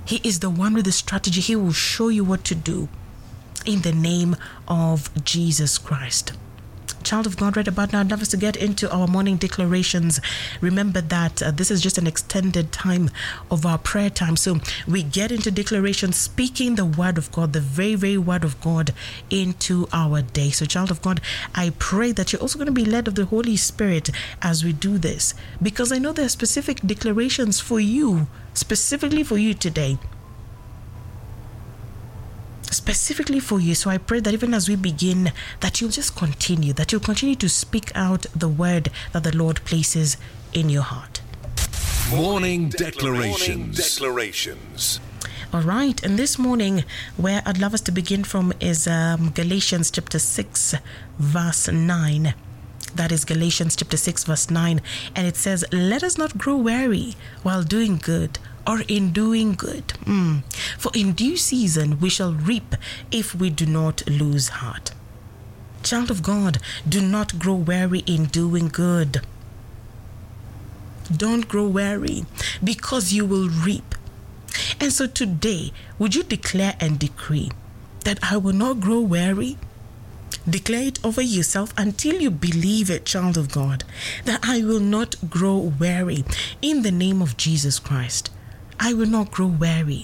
He is the one with the strategy. He will show you what to do in the name of Jesus Christ. Child of God, right about now, I'd love us to get into our morning declarations. Remember that this is just an extended time of our prayer time. So we get into declarations, speaking the word of God, the very, very word of God into our day. So child of God, I pray that you're also going to be led of the Holy Spirit as we do this, because I know there are specific declarations for you, specifically for you today. Specifically for you. So I pray that even as we begin, that you'll just continue, that you'll continue to speak out the word that the Lord places in your heart. Morning declarations. All right, and this morning, where I'd love us to begin from is Galatians chapter 6, verse 9. That is Galatians chapter 6, verse 9. And it says, "Let us not grow weary while doing good, or in doing good. For in due season we shall reap if we do not lose heart." Child of God, do not grow weary in doing good. Don't grow weary, because you will reap. And so today, would you declare and decree that I will not grow weary? Declare it over yourself until you believe it, child of God, that I will not grow weary in the name of Jesus Christ. I will not grow weary.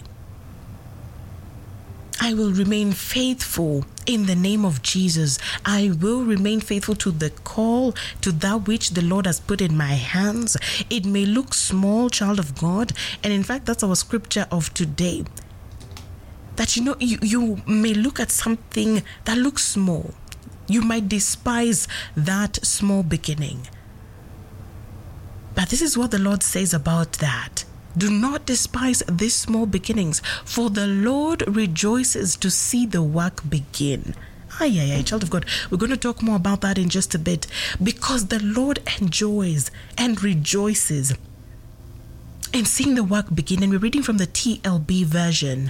I will remain faithful in the name of Jesus. I will remain faithful to the call, to that which the Lord has put in my hands. It may look small, child of God, and in fact, that's our scripture of today. That you may look at something that looks small. You might despise that small beginning. But this is what the Lord says about that. Do not despise these small beginnings, for the Lord rejoices to see the work begin. Child of God, we're going to talk more about that in just a bit, because the Lord enjoys and rejoices in seeing the work begin. And we're reading from the TLB version.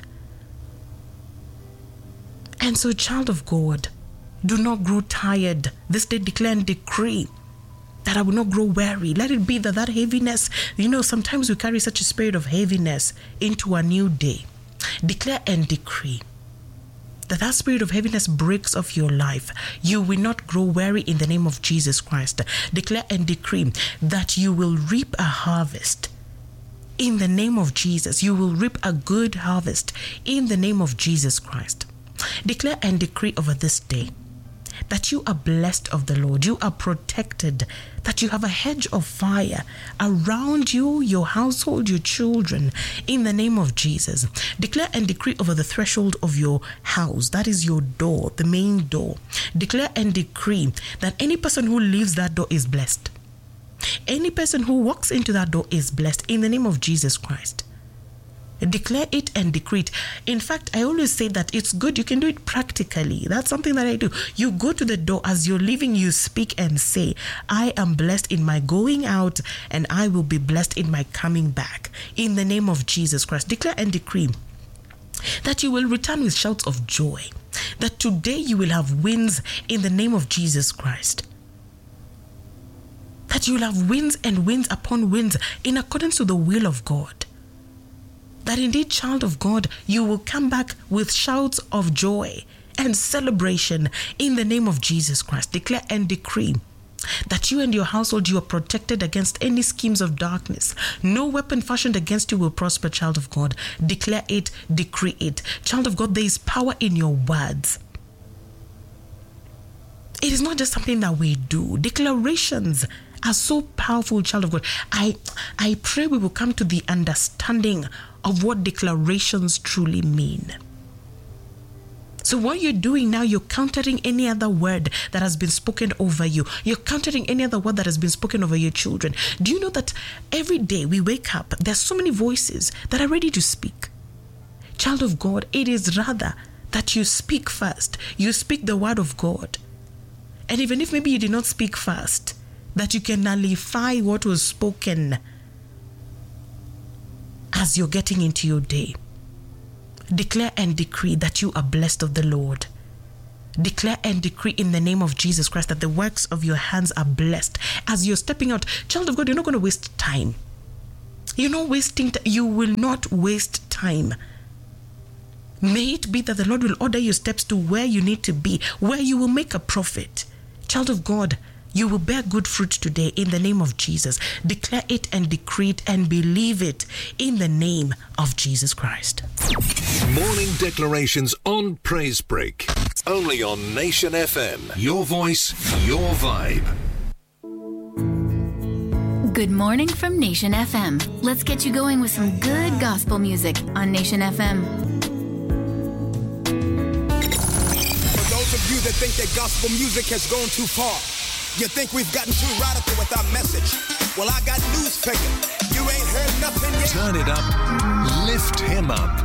And so, child of God, do not grow tired. This day declare and decree that I will not grow weary. Let it be that heaviness, sometimes we carry such a spirit of heaviness into a new day. Declare and decree that spirit of heaviness breaks off your life. You will not grow weary in the name of Jesus Christ. Declare and decree that you will reap a harvest in the name of Jesus. You will reap a good harvest in the name of Jesus Christ. Declare and decree over this day that you are blessed of the Lord, you are protected, that you have a hedge of fire around you, your household, your children, in the name of Jesus. Declare and decree over the threshold of your house, that is your door, the main door. Declare and decree that any person who leaves that door is blessed. Any person who walks into that door is blessed in the name of Jesus Christ. Declare it and decree it. In fact, I always say that it's good. You can do it practically. That's something that I do. You go to the door as you're leaving, you speak and say, I am blessed in my going out, and I will be blessed in my coming back. In the name of Jesus Christ. Declare and decree that you will return with shouts of joy. That today you will have wins in the name of Jesus Christ. That you will have wins and wins upon wins in accordance to the will of God. That indeed, child of God, you will come back with shouts of joy and celebration in the name of Jesus Christ. Declare and decree that you and your household, you are protected against any schemes of darkness. No weapon fashioned against you will prosper, child of God. Declare it, decree it. Child of God, there is power in your words. It is not just something that we do. Declarations are so powerful, child of God. I pray we will come to the understanding of what declarations truly mean. So what you're doing now, you're countering any other word that has been spoken over you. You're countering any other word that has been spoken over your children. Do you know that every day we wake up, there's so many voices that are ready to speak? Child of God, it is rather that you speak first. You speak the word of God. And even if maybe you did not speak first, that you can nullify what was spoken as you're getting into your day. Declare and decree that you are blessed of the Lord. Declare and decree in the name of Jesus Christ that the works of your hands are blessed. As you're stepping out, child of God, you're not going to waste time. You're not wasting you will not waste time. May it be that the Lord will order your steps to where you need to be, where you will make a profit. Child of God, you will bear good fruit today in the name of Jesus. Declare it and decree it and believe it in the name of Jesus Christ. Morning declarations on Praise Break. Only on Nation FM. Your voice, your vibe. Good morning from Nation FM. Let's get you going with some good gospel music on Nation FM. For those of you that think that gospel music has gone too far, you think we've gotten too radical with our message. Well, I got news for you. You ain't heard nothing yet. Turn it up, lift him up.